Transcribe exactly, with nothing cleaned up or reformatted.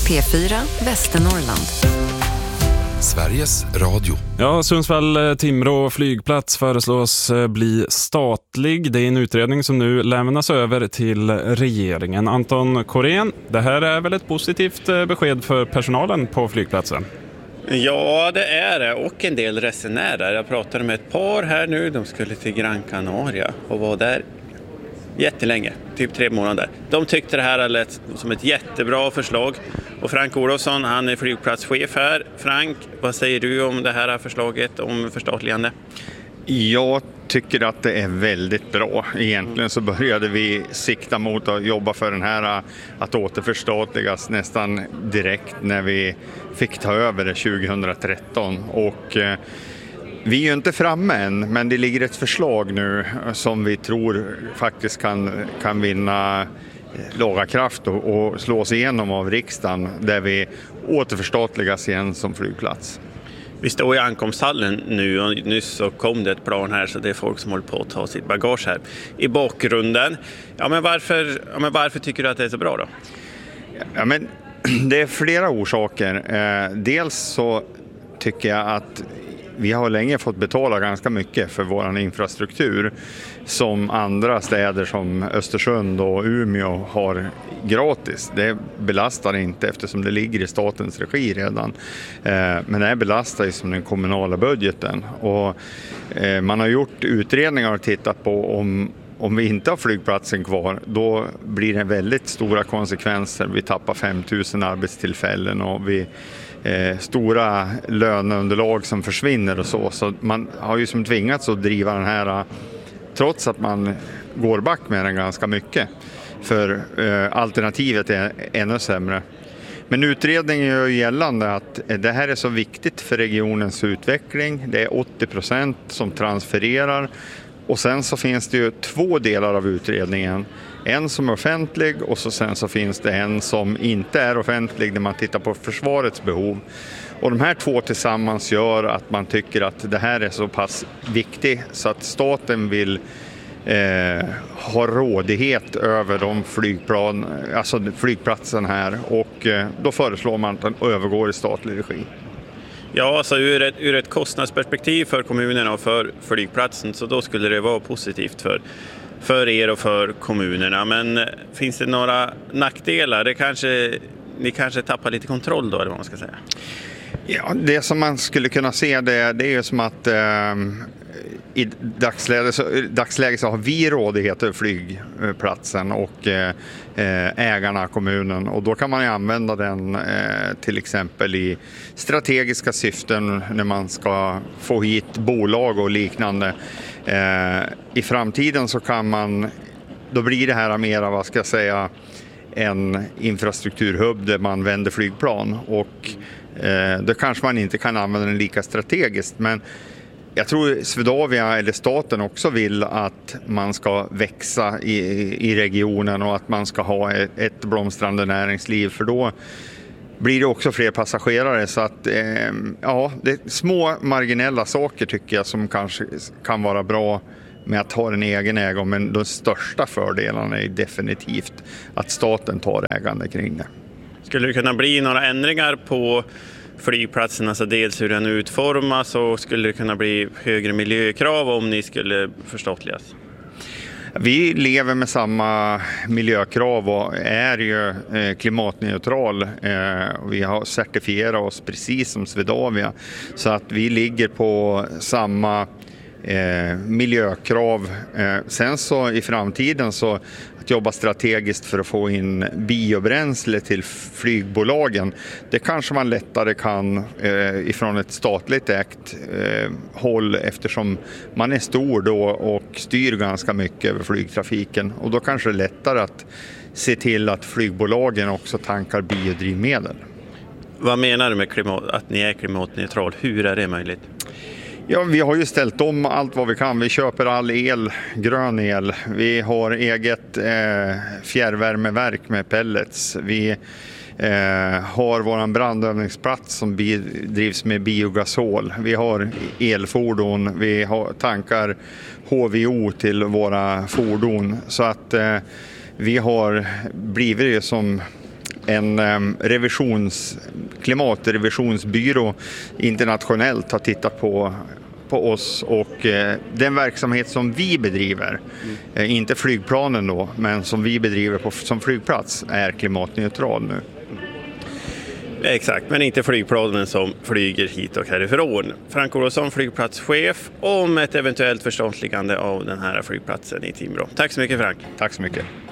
P fyra Västernorrland. Sveriges Radio. Ja, Sundsvall-Timrå flygplats föreslås bli statlig. Det är en utredning som nu lämnas över till regeringen. Anton Korén, det här är väl ett positivt besked för personalen på flygplatsen? Ja, det är det. Och en del resenärer. Jag pratade med ett par här nu. De skulle till Gran Canaria och var där jättelänge, typ tre månader. De tyckte det här lät som ett jättebra förslag. Och Frank Olofsson, han är flygplatschef här. Frank, vad säger du om det här förslaget om förstatligande? Jag tycker att det är väldigt bra. Egentligen så började vi sikta mot att jobba för den här att återförstatligas nästan direkt när vi fick ta över det tjugohundratretton. Och eh, vi är ju inte framme än, men det ligger ett förslag nu som vi tror faktiskt kan, kan vinna laga kraft och, och slås igenom av riksdagen, där vi återförstatligas igen som flygplats. Vi står i ankomsthallen nu och nyss så kom det ett plan här, så det är folk som håller på att ta sitt bagage här i bakgrunden. Ja, men varför, ja, men varför tycker du att det är så bra då? Ja, men det är flera orsaker. Eh, dels så tycker jag att vi har länge fått betala ganska mycket för vår infrastruktur som andra städer som Östersund och Umeå har gratis. Det belastar inte eftersom det ligger i statens regi redan. Men det belastar ju som den kommunala budgeten. Och man har gjort utredningar och tittat på om Om vi inte har flygplatsen kvar, då blir det väldigt stora konsekvenser. Vi tappar fem tusen arbetstillfällen och vi eh, stora löneunderlag som försvinner och så. Så man har ju som tvingats att driva den här, trots att man går back med den ganska mycket. För eh, alternativet är ännu sämre. Men utredningen gör gällande att det här är så viktigt för regionens utveckling. Det är åttio procent som transfererar. Och sen så finns det ju två delar av utredningen. En som är offentlig och så sen så finns det en som inte är offentlig när man tittar på försvarets behov. Och de här två tillsammans gör att man tycker att det här är så pass viktigt så att staten vill eh, ha rådighet över de flygplan, alltså flygplatsen här. Och eh, då föreslår man att den övergår i statlig regi. Ja, alltså ur ett, ur ett kostnadsperspektiv för kommunerna och för flygplatsen, så då skulle det vara positivt för, för er och för kommunerna. Men finns det några nackdelar? Det kanske, ni kanske tappar lite kontroll då, eller vad man ska säga? Ja, det som man skulle kunna se det, det är ju som att eh, i dagsläget, dagsläget så har vi rådighet över flygplatsen och eh, ägarna, kommunen, och då kan man ju använda den eh, till exempel i strategiska syften när man ska få hit bolag och liknande. Eh, I framtiden så kan man, då blir det här mer, vad ska jag säga, en infrastrukturhubb där man vänder flygplan, och eh, då kanske man inte kan använda den lika strategiskt, men jag tror Swedavia eller staten också vill att man ska växa i, i regionen och att man ska ha ett, ett blomstrande näringsliv, för då blir det också fler passagerare. Så att eh, ja, det är små marginella saker tycker jag som kanske kan vara bra med att ha en egen ägare, men de största fördelarna är definitivt att staten tar ägande kring det. Skulle det kunna bli några ändringar på flygplatsen, alltså dels hur den utformas, och skulle det kunna bli högre miljökrav om ni skulle förstatligas? Vi lever med samma miljökrav och är ju klimatneutral. Vi har certifierat oss precis som Swedavia, så att vi ligger på samma miljökrav. Sen så i framtiden så att jobba strategiskt för att få in biobränsle till flygbolagen, det kanske man lättare kan eh, ifrån ett statligt ägt eh, håll, eftersom man är stor då och styr ganska mycket över flygtrafiken, och då kanske det är lättare att se till att flygbolagen också tankar biodrivmedel. Vad menar du med klimat, att ni är klimatneutral? Hur är det möjligt? Ja, vi har ju ställt om allt vad vi kan. Vi köper all el, grön el. Vi har eget eh, fjärrvärmeverk med pellets. Vi eh, har våran brandövningsplats som bi- drivs med biogasol. Vi har elfordon. Vi har tankar H V O till våra fordon. Så att eh, vi har blivit det som en um, revisions, klimatrevisionsbyrå internationellt har tittat på, på oss och eh, den verksamhet som vi bedriver, mm. eh, inte flygplanen då, men som vi bedriver på, som flygplats är klimatneutral nu. Exakt, men inte flygplanen som flyger hit och härifrån. Frank Olofsson, flygplatschef, om ett eventuellt förstatligande av den här flygplatsen i Timrå. Tack så mycket, Frank. Tack så mycket.